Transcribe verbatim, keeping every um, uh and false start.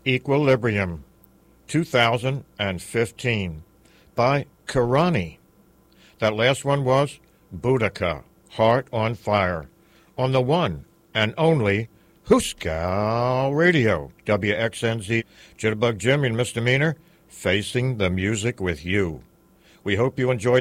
Equilibrium, two thousand fifteen, by Karani. That last one was Boudica, Heart on Fire, on the one and only Hooskow Radio, W X N Z, Jitterbug Jimmy and Misdemeanor, facing the music with you. We hope you enjoyed